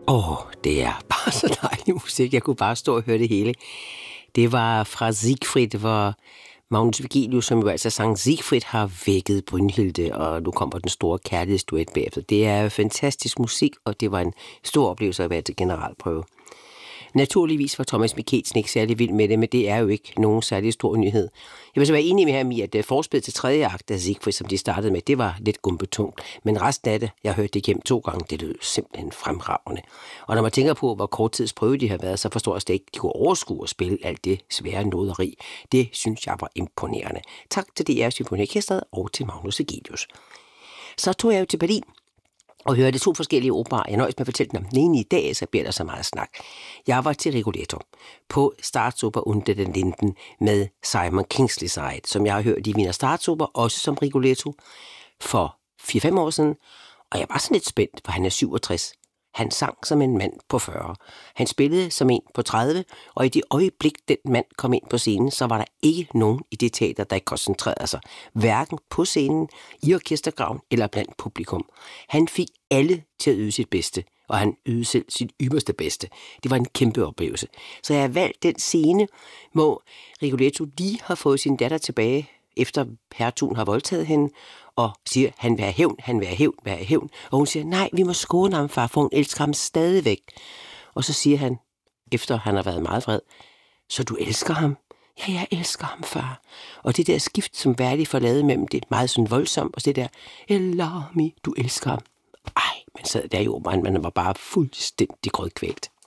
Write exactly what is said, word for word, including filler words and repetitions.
Åh, oh, det er bare så dejlig musik. Jeg kunne bare stå og høre det hele. Det var fra Siegfried, hvor Magnus Vigelius, som jo altså sang Siegfried, har vækket Brynhilde, og nu kommer den store kærlighedsduet bagefter. Det er fantastisk musik, og det var en stor oplevelse at være til generalprøve. Naturligvis var Thomas Mikkelsen ikke særlig vild med det, men det er jo ikke nogen særlig stor nyhed. Jeg vil så være enig med ham i, at forspillet til tredje akt af Siegfried, som de startede med, det var lidt gumbetungt. Men resten af det, jeg hørte det igennem to gange, det lød simpelthen fremragende. Og når man tænker på, hvor kort tids prøve de har været, så forstår jeg slet ikke, at de kunne overskue at spille alt det svære noderi. Det synes jeg var imponerende. Tak til D R Symfoniorkestret og til Magnus Vigelius. Så tog jeg jo til Berlin og hørte to forskellige operaer. Jeg nøjes med at fortælle dem om den ene i dag, så bliver der så meget snak. Jeg var til Rigoletto på Staatsoper Unter den Linden med Simon Kingsley Side, som jeg har hørt i Wiener Staatsoper, også som Rigoletto, for fire fem år siden. Og jeg var sådan lidt spændt, for han er syvogtres. Han sang som en mand på fyrre. Han spillede som en på tredive, og i det øjeblik, den mand kom ind på scenen, så var der ikke nogen i det teater, der ikke koncentrerede sig. Hverken på scenen, i orkestergraven eller blandt publikum. Han fik alle til at yde sit bedste, og han ydede selv sit ypperste bedste. Det var en kæmpe oplevelse. Så jeg har valgt den scene, hvor Rigoletto lige har fået sin datter tilbage, efter hertugen har voldtaget hende, og siger, han vil have hævn, han vil have hævn, vil have hævn. Og hun siger, nej, vi må skåne ham, far, for hun elsker ham stadigvæk. Og så siger han, efter han har været meget vred, så du elsker ham? Ja, jeg elsker ham, far. Og det der skift, som Verdi får lavet mellem det meget sådan voldsomt, og det der, Elami, du elsker ham. Ej, man sad der jo, man, man var bare fuldstændig grødkvælt.